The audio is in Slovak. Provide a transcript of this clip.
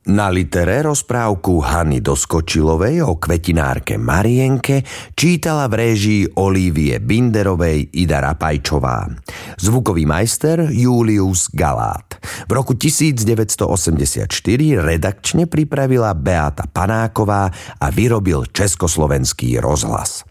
Na litere rozprávku Hany Doskočilovej o kvetinárke Marienke čítala v réžii Olívie Binderovej Ida Rapajčová. Zvukový majster Julius Galát. V roku 1984 redakčne pripravila Beata Panáková a vyrobil Československý rozhlas.